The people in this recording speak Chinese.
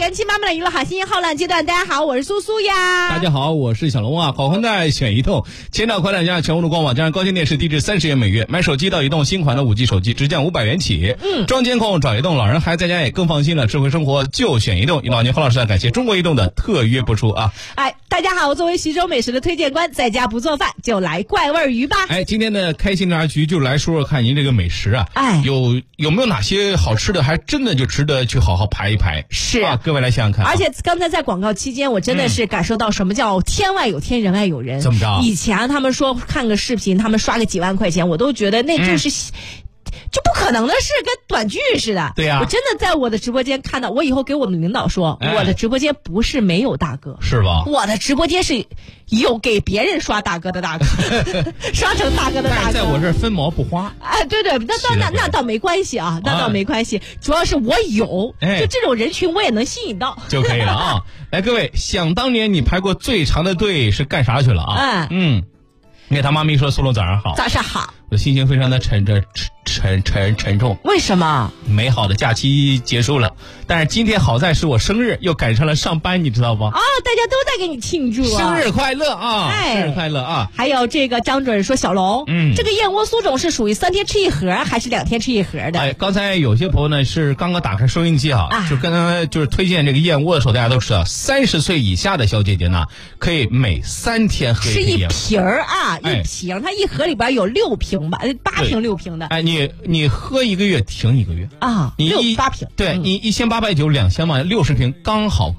元气满满的娱乐好心情浩浪阶段，大家好，我是苏苏呀。 大家好，我是小龙啊。好康贷选移动，千兆快贷加上全国的官网，加上高清电视，低至30元每月。买手机到移动新款的5G 手机直降500元起。装监控找移动，老人孩子在家也更放心了。智慧生活就选移动。移动您何老师感谢中国移动的特约播出啊。 大家好，作为徐州美食的推荐官，在家不做饭就来怪味鱼吧。 今天的开心茶局就来说说看您这个美食啊。有没有哪些好吃的，还真的就值得去好好排一排？ 是啊，各位来想想看。 而且刚才在广告期间，我真的是感受到什么叫天外有天，人外有人。 怎么着？ 以前他们说看个视频，他们刷个几万块钱，我都觉得那就是。就不可能的事，跟短剧似的。 对呀， 我真的在我的直播间看到，我以后给我们领导说，我的直播间不是没有大哥， 是吧？ 我的直播间是有给别人刷大哥的大哥，刷成大哥的大哥。 但是在我这儿分毛不花。 对，那倒没关系啊，那倒没关系，主要是我有，就这种人群我也能吸引到就可以了啊。来，各位，想当年你排过最长的队是干啥去了啊？给他妈咪说苏龙早上好。 早上好。 我的心情非常的沉重。为什么？美好的假期结束了，但是今天好在是我生日，又赶上了上班，你知道吗？ 大家都在给你庆祝啊！ 生日快乐啊！生日快乐啊！ 还有这个张准说小龙，这个燕窝酥种是属于3天吃一盒还是2天吃一盒的？ 刚才有些朋友呢是刚刚打开收音机就刚刚就是推荐这个燕窝的时候，大家都知道30岁以下的小姐姐呢，可以每3天喝吃一瓶啊， 一瓶，它一盒里边有6瓶吧，8瓶6瓶的。 你喝1个月停1个月啊，你 8瓶， 对你1890、2000嘛，60瓶刚好。